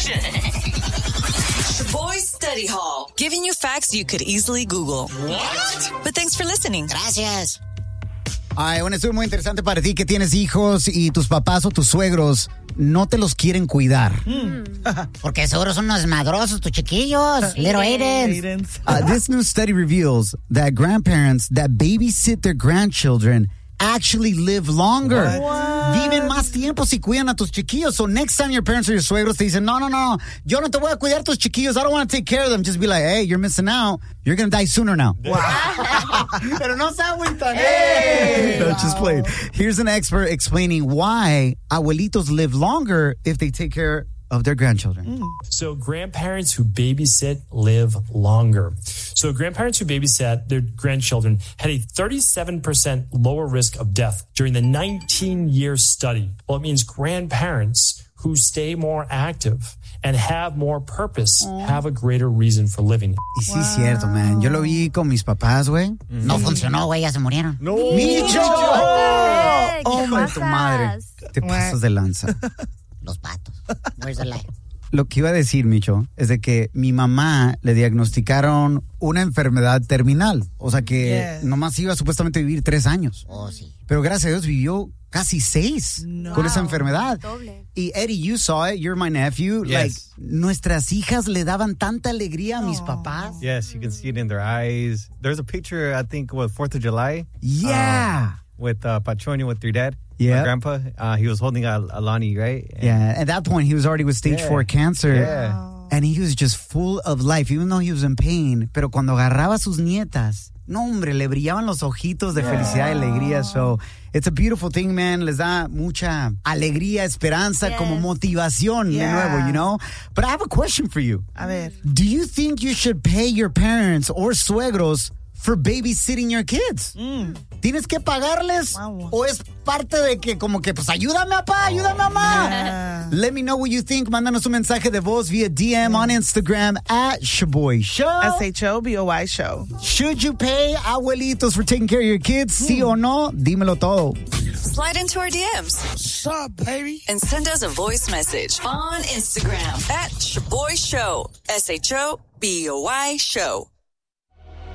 station. Shaboy Study Hall, giving you facts you could easily Google. What? But thanks for listening. Gracias. Ay, un estudio muy interesante para ti que tienes hijos y tus papás o tus suegros no te los quieren cuidar. Porque seguro son unos madrosos tus chiquillos. Little Aidens. This new study reveals that grandparents that babysit their grandchildren actually live longer. Viven más tiempo si cuidan a tus chiquillos. So next time your parents or your suegros te dicen, no, yo no te voy a cuidar a tus chiquillos. I don't want to take care of them. Just be like, hey, you're missing out. You're going to die sooner now. Pero no se agüitan. Hey! No, just playing. Here's an expert explaining why abuelitos live longer if they take care of their grandchildren. So grandparents who babysit live longer. So grandparents who babysat their grandchildren had a 37% lower risk of death during the 19-year study. Well, it means grandparents who stay more active and have more purpose have a greater reason for living. Y sí, es cierto, man. Yo lo vi con mis papás, güey. No funcionó, güey, ya se murieron. ¡No! ¡Micho! ¡Oh, my tu madre! Te pasas de lanza. Los patos. Where's the light? Lo que iba a decir, Micho, es de que mi mamá le diagnosticaron una enfermedad terminal. O sea que nomás iba supuestamente a vivir 3 años. Oh, sí. Pero gracias a Dios vivió casi 6 con esa enfermedad. Doble. Y Eddie, you saw it. You're my nephew. Yes. Like, nuestras hijas le daban tanta alegría a mis papás. Yes, you can see it in their eyes. There's a picture, I think, 4th of July. Yeah. With Pachoño, with your dad. Yeah. My grandpa. He was holding Alani, right? And Yeah. At that point, he was already with stage 4 cancer. Yeah. And he was just full of life, even though he was in pain. Pero cuando agarraba a sus nietas, no, hombre, le brillaban los ojitos de felicidad y alegría. So, it's a beautiful thing, man. Les da mucha alegría, esperanza, como motivación de nuevo, you know? But I have a question for you. A ver. Do you think you should pay your parents or suegros for babysitting your kids? ¿Tienes que pagarles? Wow. ¿O es parte de que como que, pues, ayúdame, papá, ayúdame, mamá? Let me know what you think. Mándanos un mensaje de voz via DM on Instagram at Shaboy Show. SHOBOY Show. Should you pay abuelitos for taking care of your kids? Sí o no? Dímelo todo. Slide into our DMs. What's up, baby? And send us a voice message on Instagram at Shaboy Show. SHOBOY Show.